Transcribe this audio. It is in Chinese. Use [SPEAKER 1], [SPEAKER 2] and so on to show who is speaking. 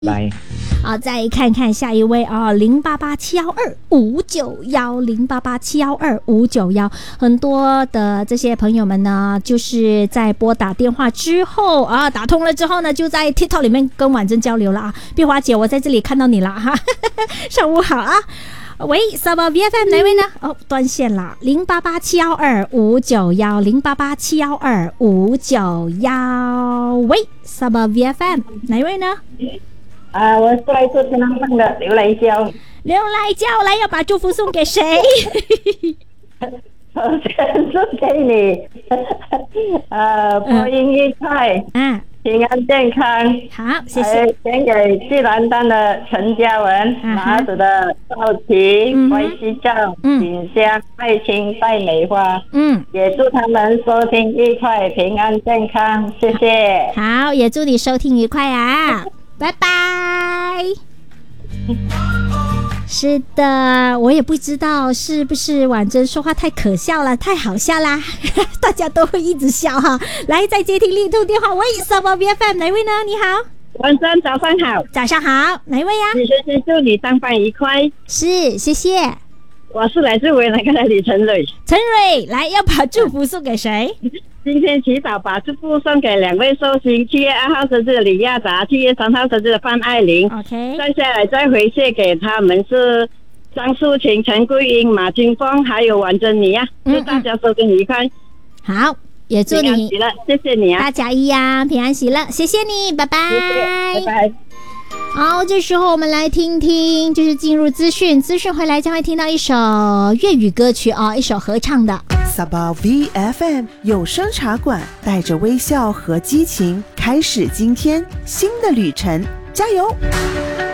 [SPEAKER 1] 来，
[SPEAKER 2] 好，再看看下一位啊，088-712-591，088-712-591，很多的这些朋友们呢，就是在拨打电话之后啊，打通了之后呢，就在 TikTok 里面跟婉珍交流了啊。碧华姐，我在这里看到你了哈，上午好啊。喂，Sabah BFM 哪位呢？哦，断线了，088-712-591，088-712-591。喂，Sabah BFM 哪位呢？
[SPEAKER 3] 我是来自天南方的刘来娇。
[SPEAKER 2] 刘来娇来，要把祝福送给谁？
[SPEAKER 3] 首先送给你，播音愉快，平安健康。
[SPEAKER 2] 好，谢谢。
[SPEAKER 3] 献给济南丹的陈嘉文，马祖的赵琪、歪西照、锦香、爱情戴美花。也祝他们收听愉快，平安健康。谢谢。
[SPEAKER 2] 好，也祝你收听愉快啊！拜拜。是的，我也不知道是不是婉珍说话太可笑了，太好笑啦，大家都会一直笑哈。来，再接听另一通电话，喂，Sabah BFM 哪位呢？你好，
[SPEAKER 4] 婉珍，早上好。
[SPEAKER 2] 早上好，哪位呀？
[SPEAKER 4] 你先祝你上班愉快。
[SPEAKER 2] 是，谢谢。
[SPEAKER 4] 我是来自维南的李陈蕊。
[SPEAKER 2] 陈蕊，来，要把祝福送给谁？
[SPEAKER 4] 今天祈祷把祝福送给两位寿星，7月2号生日的李亚达，7月3号生日的范爱玲。
[SPEAKER 2] OK。
[SPEAKER 4] 接下来再回谢给他们是张淑琴、陈桂英、马金凤，还有婉珍你呀。祝大家收听愉快。
[SPEAKER 2] 好，也祝你
[SPEAKER 4] 平安喜乐，谢谢你啊！
[SPEAKER 2] 大家一样平安喜乐，谢谢你，拜拜。
[SPEAKER 4] 谢谢，拜拜。
[SPEAKER 2] 好，这时候我们来听听，就是进入资讯回来将会听到一首粤语歌曲哦，一首合唱的。
[SPEAKER 5] Sabah VFM 有声茶馆，带着微笑和激情，开始今天新的旅程，加油！